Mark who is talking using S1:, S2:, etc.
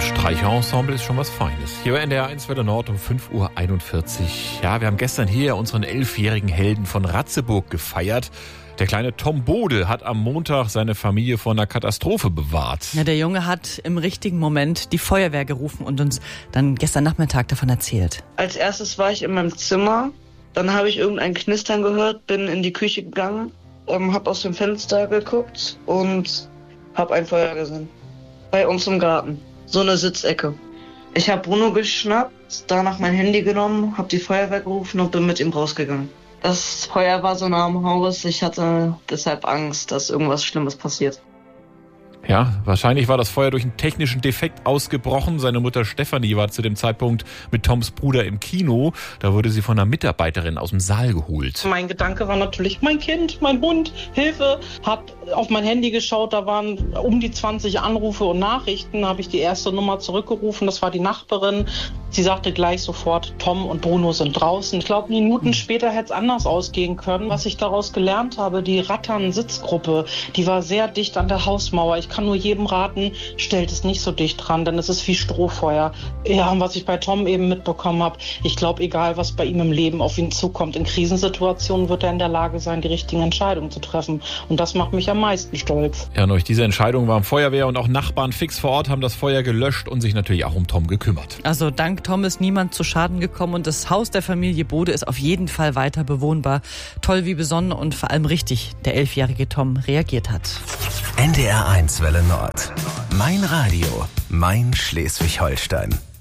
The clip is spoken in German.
S1: Streicherensemble ist schon was Feines. Hier bei NDR 1 Welle Nord um 5.41 Uhr. Ja, wir haben gestern hier unseren 11-jährigen Helden von Ratzeburg gefeiert. Der kleine Tom Bodel hat am Montag seine Familie vor einer Katastrophe bewahrt.
S2: Ja, der Junge hat im richtigen Moment die Feuerwehr gerufen und uns dann gestern Nachmittag davon erzählt.
S3: Als erstes war ich in meinem Zimmer, dann habe ich irgendein Knistern gehört, bin in die Küche gegangen, habe aus dem Fenster geguckt und habe ein Feuer gesehen. Bei uns im Garten, so eine Sitzecke. Ich habe Bruno geschnappt, danach mein Handy genommen, habe die Feuerwehr gerufen und bin mit ihm rausgegangen. Das Feuer war so nah am Haus, ich hatte deshalb Angst, dass irgendwas Schlimmes passiert.
S1: Ja, wahrscheinlich war das Feuer durch einen technischen Defekt ausgebrochen. Seine Mutter Stefanie war zu dem Zeitpunkt mit Toms Bruder im Kino. Da wurde sie von einer Mitarbeiterin aus dem Saal geholt.
S4: Mein Gedanke war natürlich, mein Kind, mein Hund, Hilfe. Hab auf mein Handy geschaut, da waren um die 20 Anrufe und Nachrichten. Habe ich die erste Nummer zurückgerufen, das war die Nachbarin. Sie sagte gleich sofort, Tom und Bruno sind draußen. Ich glaube, Minuten später hätte es anders ausgehen können. Was ich daraus gelernt habe, die Rattern-Sitzgruppe, die war sehr dicht an der Hausmauer. Ich kann nur jedem raten, stellt es nicht so dicht dran, denn es ist wie Strohfeuer. Ja, und was ich bei Tom eben mitbekommen habe, ich glaube, egal was bei ihm im Leben auf ihn zukommt, in Krisensituationen wird er in der Lage sein, die richtigen Entscheidungen zu treffen. Und das macht mich am meisten stolz.
S1: Ja, und durch diese Entscheidung waren Feuerwehr und auch Nachbarn fix vor Ort, haben das Feuer gelöscht und sich natürlich auch um Tom gekümmert.
S2: Also dank Tom ist niemand zu Schaden gekommen und das Haus der Familie Bode ist auf jeden Fall weiter bewohnbar. Toll, wie besonnen und vor allem richtig der 11-jährige Tom reagiert hat.
S5: NDR 1 Welle Nord. Mein Radio, mein Schleswig-Holstein.